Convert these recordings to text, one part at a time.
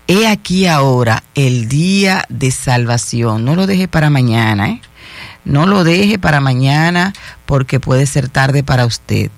He aquí ahora el día de salvación. No lo deje para mañana, ¿eh? No lo deje para mañana porque puede ser tarde para usted.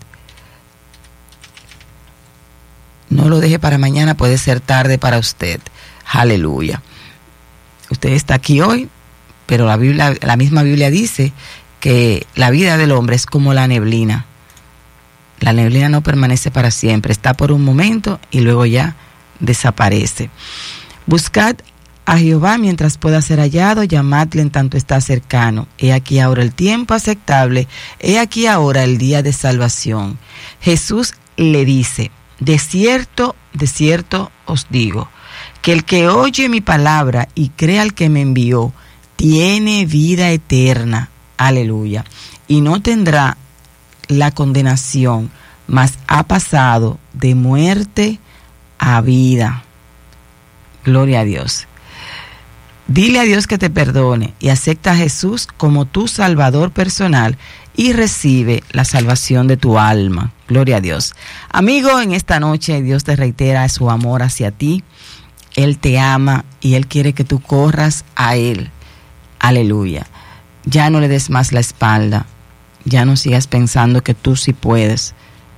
No lo deje para mañana, puede ser tarde para usted. Aleluya. Usted está aquí hoy, pero la misma Biblia dice que la vida del hombre es como la neblina. La neblina no permanece para siempre, está por un momento y luego ya desaparece. Buscad a Jehová mientras pueda ser hallado, llamadle en tanto está cercano. He aquí ahora el tiempo aceptable, he aquí ahora el día de salvación. Jesús le dice: de cierto os digo, que el que oye mi palabra y cree al que me envió, tiene vida eterna. Aleluya. Y no tendrá la condenación, mas ha pasado de muerte a vida. Gloria a Dios. Dile a Dios que te perdone y acepta a Jesús como tu Salvador personal y recibe la salvación de tu alma. Gloria a Dios. Amigo, en esta noche Dios te reitera su amor hacia ti. Él te ama y Él quiere que tú corras a Él. Aleluya. Ya no le des más la espalda. Ya no sigas pensando que tú sí puedes.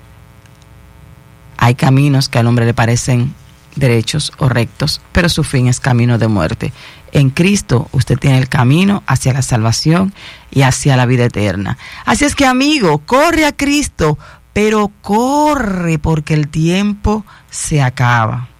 Hay caminos que al hombre le parecen derechos o rectos, pero su fin es camino de muerte. En Cristo usted tiene el camino hacia la salvación y hacia la vida eterna. Así es que, amigo, corre a Cristo, pero corre porque el tiempo se acaba.